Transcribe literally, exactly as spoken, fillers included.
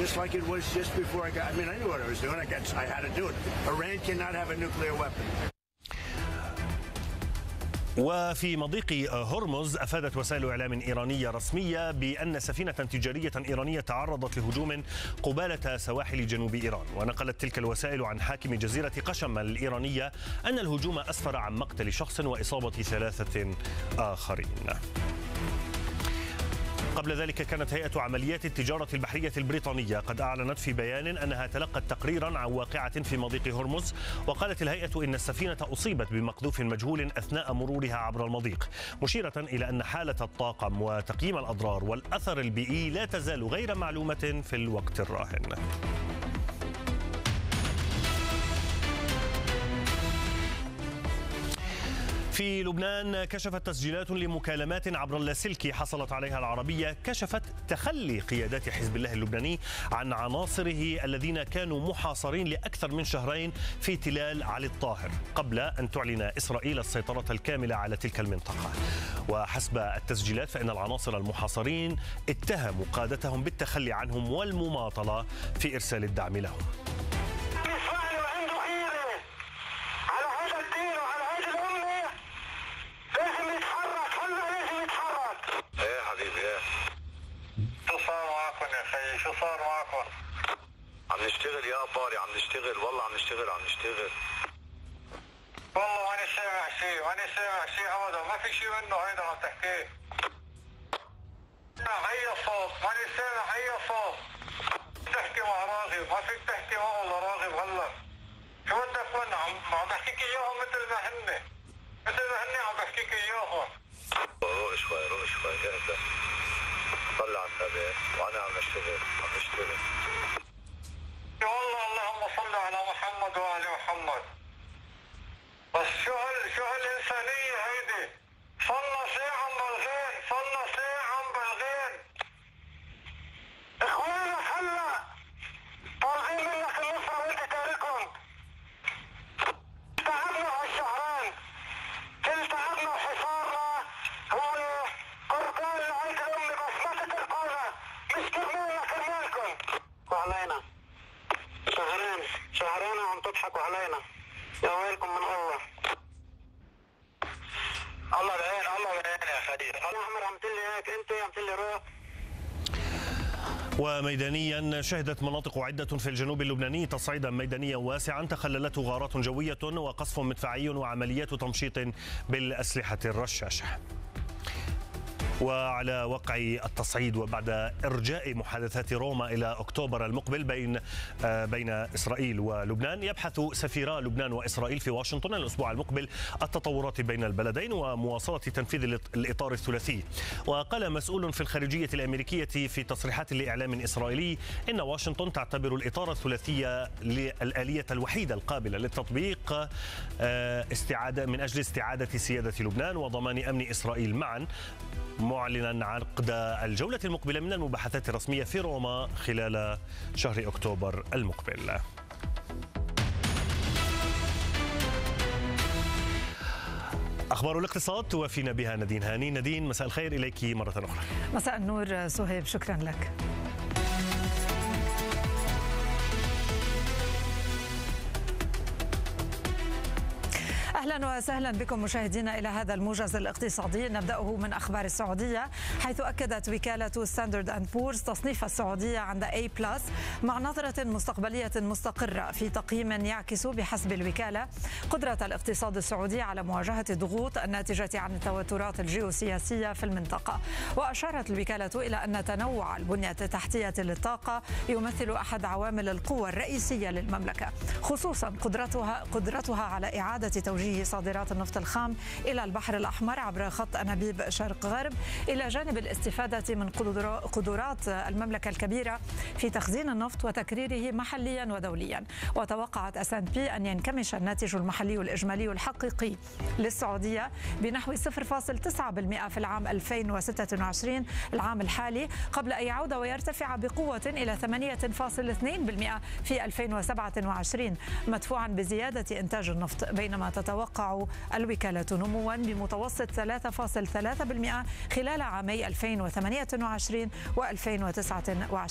just like it was just before I got. I mean, I knew what I was doing. I got. I had to do it. Iran cannot have a nuclear weapon. وفي مضيق هرمز أفادت وسائل إعلام إيرانية رسمية بأن سفينة تجارية إيرانية تعرضت لهجوم قبالة سواحل جنوب إيران. ونقلت تلك الوسائل عن حاكم جزيرة قشم الإيرانية أن الهجوم أسفر عن مقتل شخص وإصابة ثلاثة آخرين. قبل ذلك كانت هيئة عمليات التجارة البحرية البريطانية قد أعلنت في بيان أنها تلقت تقريرا عن واقعة في مضيق هرمز. وقالت الهيئة إن السفينة أصيبت بمقذوف مجهول أثناء مرورها عبر المضيق، مشيرة إلى أن حالة الطاقم وتقييم الأضرار والأثر البيئي لا تزال غير معلومة في الوقت الراهن. في لبنان كشفت تسجيلات لمكالمات عبر اللاسلكي حصلت عليها العربية كشفت تخلي قيادات حزب الله اللبناني عن عناصره الذين كانوا محاصرين لأكثر من شهرين في تلال علي الطاهر قبل أن تعلن إسرائيل السيطرة الكاملة على تلك المنطقة. وحسب التسجيلات فإن العناصر المحاصرين اتهموا قادتهم بالتخلي عنهم والمماطلة في إرسال الدعم لهم. شو صار معكم؟ عم نشتغل يا باري، عم نشتغل والله، عم نشتغل عم نشتغل والله. ماني سامع شيء، ماني سامع شيء ابدا، ما في شيء منه هيدا عم تحكيه. اي صوت، ماني سامع اي صوت. تحكي مع راغب، ما فيك تحكي معه ولا راغب هلا. شو بدك منه؟ عم عم بحكيك اياهم مثل ما هن، مثل ما هن عم بحكيك اياهم. روق شوي، روق شوي، اهدى. طلع النبي وانا عم نشتغل عم نشتغل والله. اللهم صل على محمد وعلى محمد. بس شو هال شو هالانسانيه هيدي؟ صلنا ساعه بالغين، صلنا ساعه بالغين. اخوانا هلا طالعين منك النصره وانت تاركهم. تعبنا هالشهرين، كل تعبنا وحصارنا هون قربان لعيد امي، بس ما تتركونا، مش كرمالنا كرمالكم. وعلينا شهرين شهرين وعم تضحكوا علينا، يا ويلكم من الله. الله بعين، الله بعين يا خليل. انا احمر عملت لي هيك، انت عملت لي روح. وميدانيا شهدت مناطق عدة في الجنوب اللبناني تصعيدا ميدانيا واسعا تخللته غارات جوية وقصف مدفعي وعمليات تمشيط بالأسلحة الرشاشة. وعلى وقع التصعيد وبعد إرجاء محادثات روما إلى أكتوبر المقبل بين بين إسرائيل ولبنان، يبحث سفيرا لبنان وإسرائيل في واشنطن الأسبوع المقبل التطورات بين البلدين ومواصلة تنفيذ الإطار الثلاثي. وقال مسؤول في الخارجية الأمريكية في تصريحات لإعلام إسرائيلي إن واشنطن تعتبر الإطار الثلاثي الآلية الوحيدة القابلة للتطبيق استعادة من أجل استعادة سيادة لبنان وضمان أمن إسرائيل معا، معلنا عقد الجولة المقبلة من المباحثات الرسمية في روما خلال شهر أكتوبر المقبل. أخبار الاقتصاد وفينا بها نادين هاني. نادين مساء الخير إليك مرة أخرى. مساء النور سهيب، شكرا لك. أهلا وسهلا بكم مشاهدينا إلى هذا الموجز الاقتصادي. نبدأه من أخبار السعودية، حيث أكدت وكالة ستاندرد أند بورز تصنيف السعودية عند A بلس مع نظرة مستقبلية مستقرة في تقييم يعكس بحسب الوكالة قدرة الاقتصاد السعودي على مواجهة الضغوط الناتجة عن التوترات الجيوسياسية في المنطقة. وأشارت الوكالة إلى أن تنوع البنية التحتية للطاقة يمثل أحد عوامل القوة الرئيسية للمملكة، خصوصا قدرتها قدرتها على إعادة توجيه صادرات النفط الخام إلى البحر الأحمر عبر خط أنابيب شرق غرب، إلى جانب الاستفادة من قدرات المملكة الكبيرة في تخزين النفط وتكريره محليا ودوليا. وتوقعت اس اند بي أن ينكمش الناتج المحلي الإجمالي الحقيقي للسعودية بنحو صفر فاصلة تسعة بالمئة في العام ألفين وستة وعشرين العام الحالي، قبل أن يعود ويرتفع بقوة إلى ثمانية فاصلة اثنين بالمئة في ألفين وسبعة وعشرين، مدفوعا بزيادة إنتاج النفط، بينما تتوقع الوكالة نموا بمتوسط ثلاثة فاصلة ثلاثة بالمئة خلال عامي ألفين وثمانية وعشرين وألفين وتسعة وعشرين.